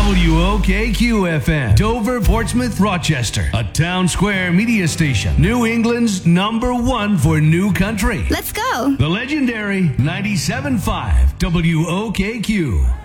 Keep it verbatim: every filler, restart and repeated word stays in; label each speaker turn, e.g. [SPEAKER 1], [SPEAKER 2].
[SPEAKER 1] W O K Q F M, Dover, Portsmouth, Rochester, a town square media station. New England's number one for new country.
[SPEAKER 2] Let's go.
[SPEAKER 1] The legendary ninety-seven point five W O K Q.